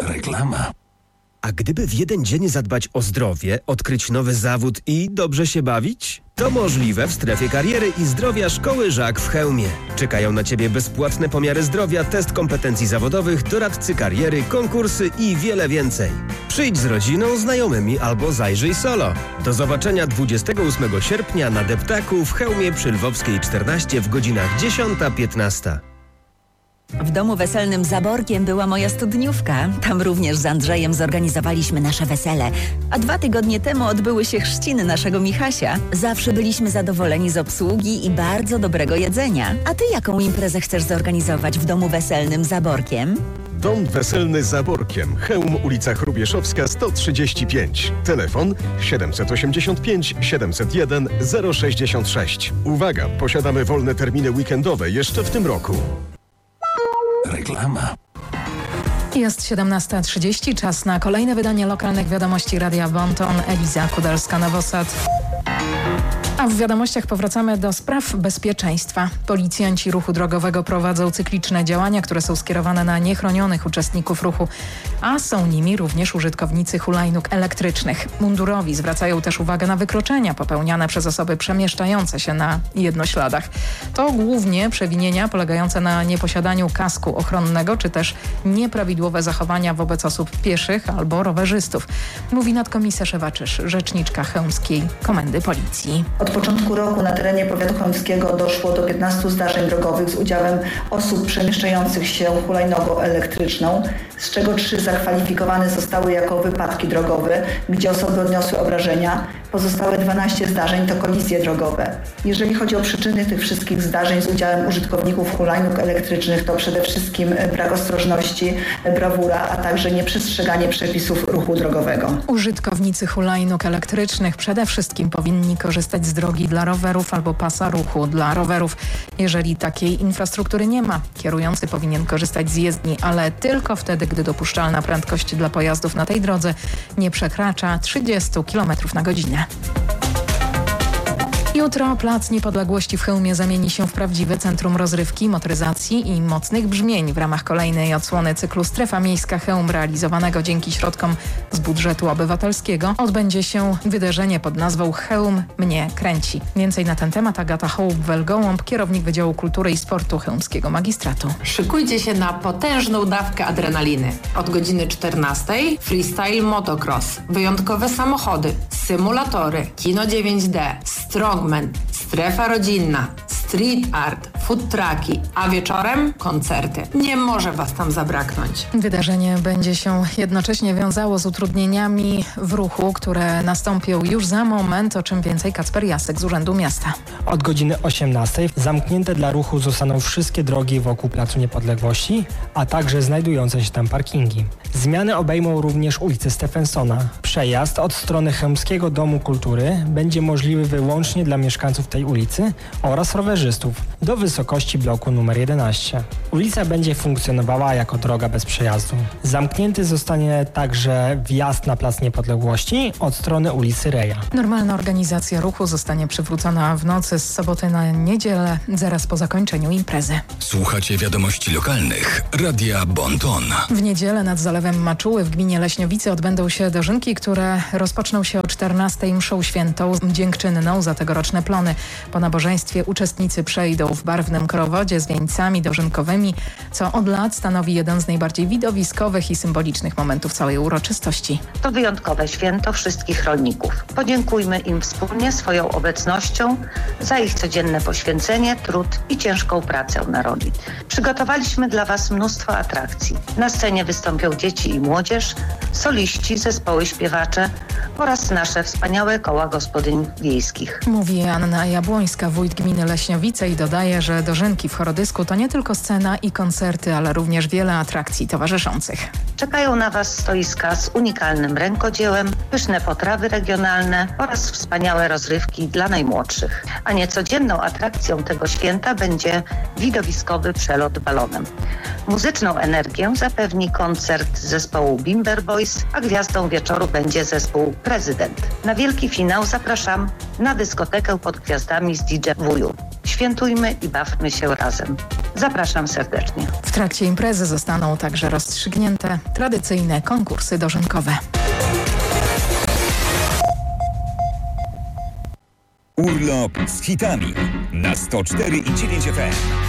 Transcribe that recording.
Reklama. A gdyby w jeden dzień zadbać o zdrowie, odkryć nowy zawód i dobrze się bawić? To możliwe w strefie kariery i zdrowia Szkoły Żak w Chełmie. Czekają na Ciebie bezpłatne pomiary zdrowia, test kompetencji zawodowych, doradcy kariery, konkursy i wiele więcej. Przyjdź z rodziną, znajomymi albo zajrzyj solo. Do zobaczenia 28 sierpnia na Deptaku w Chełmie przy Lwowskiej 14 w godzinach 10-15. W domu weselnym Zaborkiem była moja studniówka. Tam również z Andrzejem zorganizowaliśmy nasze wesele. A 2 tygodnie temu odbyły się chrzciny naszego Michasia. Zawsze byliśmy zadowoleni z obsługi i bardzo dobrego jedzenia. A ty jaką imprezę chcesz zorganizować w domu weselnym Zaborkiem? Dom weselny Zaborkiem. Chełm, ulica Hrubieszowska 135. Telefon 785 701 066. Uwaga, posiadamy wolne terminy weekendowe jeszcze w tym roku. Reklama. Jest 17:30, czas na kolejne wydanie lokalnych wiadomości Radia Bonton. Eliza Kudalska-Nowosad. A w wiadomościach powracamy do spraw bezpieczeństwa. Policjanci ruchu drogowego prowadzą cykliczne działania, które są skierowane na niechronionych uczestników ruchu, a są nimi również użytkownicy hulajnóg elektrycznych. Mundurowi zwracają też uwagę na wykroczenia popełniane przez osoby przemieszczające się na jednośladach. To głównie przewinienia polegające na nieposiadaniu kasku ochronnego, czy też nieprawidłowe zachowania wobec osób pieszych albo rowerzystów. Mówi nadkomisarz Ewa Czysz, rzeczniczka Chełmskiej Komendy Policji. Od początku roku na terenie powiatu chełmskiego doszło do 15 zdarzeń drogowych z udziałem osób przemieszczających się hulajnogą elektryczną, z czego 3 zakwalifikowane zostały jako wypadki drogowe, gdzie osoby odniosły obrażenia. Pozostałe 12 zdarzeń to kolizje drogowe. Jeżeli chodzi o przyczyny tych wszystkich zdarzeń z udziałem użytkowników hulajnóg elektrycznych, to przede wszystkim brak ostrożności, brawura, a także nieprzestrzeganie przepisów ruchu drogowego. Użytkownicy hulajnóg elektrycznych przede wszystkim powinni korzystać z drogi dla rowerów albo pasa ruchu dla rowerów. Jeżeli takiej infrastruktury nie ma, kierujący powinien korzystać z jezdni, ale tylko wtedy, gdy dopuszczalna prędkość dla pojazdów na tej drodze nie przekracza 30 km na godzinę. Jutro Plac Niepodległości w Chełmie zamieni się w prawdziwe centrum rozrywki, motoryzacji i mocnych brzmień w ramach kolejnej odsłony cyklu Strefa Miejska Chełm realizowanego dzięki środkom z budżetu obywatelskiego. Odbędzie się wydarzenie pod nazwą Chełm mnie kręci. Więcej na ten temat Agata Hołb-Welgołąb, kierownik Wydziału Kultury i Sportu Chełmskiego Magistratu. Szykujcie się na potężną dawkę adrenaliny. Od godziny 14 freestyle motocross, wyjątkowe samochody, symulatory, kino 9D, strongman, strefa rodzinna, street art, food trucki, a wieczorem koncerty. Nie może Was tam zabraknąć. Wydarzenie będzie się jednocześnie wiązało z utrudnieniami w ruchu, które nastąpią już za moment, o czym więcej Kacper Jasek z Urzędu Miasta. Od godziny 18 zamknięte dla ruchu zostaną wszystkie drogi wokół Placu Niepodległości, a także znajdujące się tam parkingi. Zmiany obejmą również ulicę Stephensona. Przejazd od strony Chełmskiego Domu Kultury będzie możliwy wyłącznie dla mieszkańców tej ulicy oraz rowerzystów do wysokości bloku numer 11. Ulica będzie funkcjonowała jako droga bez przejazdu. Zamknięty zostanie także wjazd na Plac Niepodległości od strony ulicy Reja. Normalna organizacja ruchu zostanie przywrócona w nocy z soboty na niedzielę, zaraz po zakończeniu imprezy. Słuchacie wiadomości lokalnych Radia Bonton. W niedzielę nad Zalewem Maczuły w gminie Leśniowice odbędą się dożynki, które rozpoczną się o 14:00 mszą świętą dziękczynną za tegoroczne plony. Po nabożeństwie uczestnicy przejdą w barwnym krowodzie z wieńcami dożynkowymi, co od lat stanowi jeden z najbardziej widowiskowych i symbolicznych momentów całej uroczystości. To wyjątkowe święto wszystkich rolników. Podziękujmy im wspólnie swoją obecnością za ich codzienne poświęcenie, trud i ciężką pracę na roli. Przygotowaliśmy dla Was mnóstwo atrakcji. Na scenie wystąpią dzieci i młodzież, soliści, zespoły śpiewacze oraz nasze wspaniałe koła gospodyń wiejskich. Mówi Anna Jabłońska, wójt gminy Leśniowice, i dodaje, że dożynki w Chorodysku to nie tylko scena i koncerty, ale również wiele atrakcji towarzyszących. Czekają na Was stoiska z unikalnym rękodziełem, pyszne potrawy regionalne oraz wspaniałe rozrywki dla najmłodszych. A niecodzienną atrakcją tego święta będzie widowiskowy przelot balonem. Muzyczną energię zapewni koncert zespołu Bimber Boys, a gwiazdą wieczoru będzie zespół Prezydent. Na wielki finał zapraszam na dyskotekę pod gwiazdami z DJ Wuju. Świętujmy i bawmy się razem. Zapraszam serdecznie. W trakcie imprezy zostaną także rozstrzygnięte tradycyjne konkursy dożynkowe. Urlop z hitami na 104,9 FM.